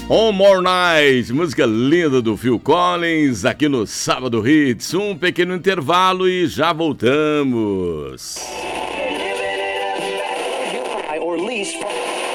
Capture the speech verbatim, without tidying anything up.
One More Night, música linda do Phil Collins, aqui no Sábado Hits. Um pequeno intervalo e já voltamos. Or lease